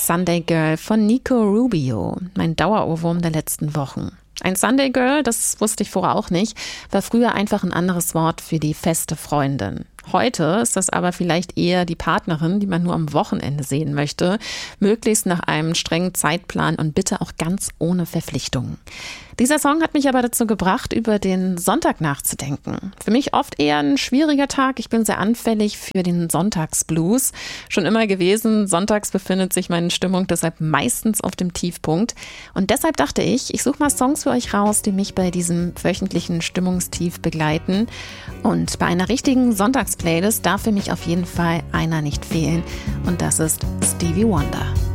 Sunday Girl von Nico Rubio, mein Dauerohrwurm der letzten Wochen. Ein Sunday Girl, das wusste ich vorher auch nicht, war früher einfach ein anderes Wort für die feste Freundin. Heute ist das aber vielleicht eher die Partnerin, die man nur am Wochenende sehen möchte, möglichst nach einem strengen Zeitplan und bitte auch ganz ohne Verpflichtungen. Dieser Song hat mich aber dazu gebracht, über den Sonntag nachzudenken. Für mich oft eher ein schwieriger Tag. Ich bin sehr anfällig für den Sonntagsblues. Schon immer gewesen. Sonntags befindet sich meine Stimmung deshalb meistens auf dem Tiefpunkt. Und deshalb dachte ich suche mal Songs für euch raus, die mich bei diesem wöchentlichen Stimmungstief begleiten. Und bei einer richtigen Sonntagsplaylist darf für mich auf jeden Fall einer nicht fehlen. Und das ist Stevie Wonder.